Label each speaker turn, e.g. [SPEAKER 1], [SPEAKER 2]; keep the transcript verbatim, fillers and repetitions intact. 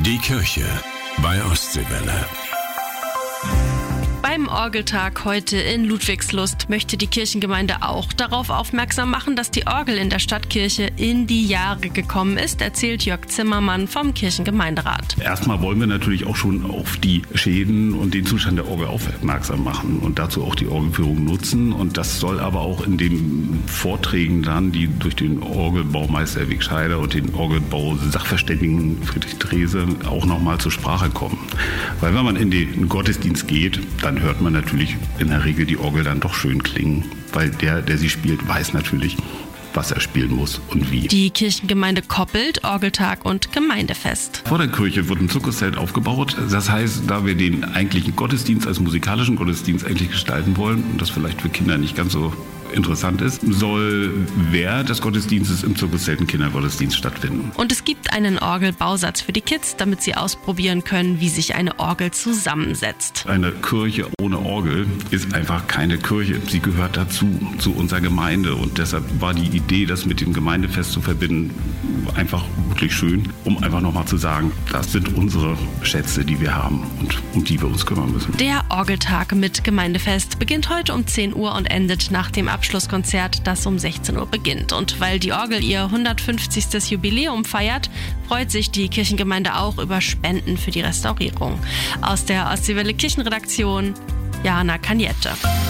[SPEAKER 1] Die Kirche bei Ostseewelle.
[SPEAKER 2] Beim Orgeltag heute in Ludwigslust möchte die Kirchengemeinde auch darauf aufmerksam machen, dass die Orgel in der Stadtkirche in die Jahre gekommen ist, erzählt Jörg Zimmermann vom Kirchengemeinderat.
[SPEAKER 3] Erstmal wollen wir natürlich auch schon auf die Schäden und den Zustand der Orgel aufmerksam machen und dazu auch die Orgelführung nutzen. Und das soll aber auch in den Vorträgen dann, die durch den Orgelbaumeister Erwig Scheider und den Orgelbau-Sachverständigen Friedrich Drese auch nochmal zur Sprache kommen. Weil wenn man in den Gottesdienst geht, dann hört man natürlich in der Regel die Orgel dann doch schön klingen, weil der, der sie spielt, weiß natürlich, was er spielen muss und wie.
[SPEAKER 2] Die Kirchengemeinde koppelt Orgeltag und Gemeindefest.
[SPEAKER 3] Vor der Kirche wird ein Zirkuszelt aufgebaut. Das heißt, da wir den eigentlichen Gottesdienst als musikalischen Gottesdienst eigentlich gestalten wollen und das vielleicht für Kinder nicht ganz so interessant ist, soll während des Gottesdienstes im Zirkuszelt ein Kindergottesdienst stattfinden.
[SPEAKER 2] Und es gibt einen Orgelbausatz für die Kids, damit sie ausprobieren können, wie sich eine Orgel zusammensetzt.
[SPEAKER 3] Eine Kirche ohne Orgel ist einfach keine Kirche. Sie gehört dazu, zu unserer Gemeinde. Und deshalb war die Idee, das mit dem Gemeindefest zu verbinden, einfach wirklich schön, um einfach nochmal zu sagen, das sind unsere Schätze, die wir haben und um die wir uns kümmern müssen.
[SPEAKER 2] Der Orgeltag mit Gemeindefest beginnt heute um zehn Uhr und endet nach dem Abschlusskonzert, das um sechzehn Uhr beginnt. Und weil die Orgel ihr hundertfünfzigstes Jubiläum feiert, freut sich die Kirchengemeinde auch über Spenden für die Restaurierung. Aus der Ostseewelle Kirchenredaktion, Jana Kaniette.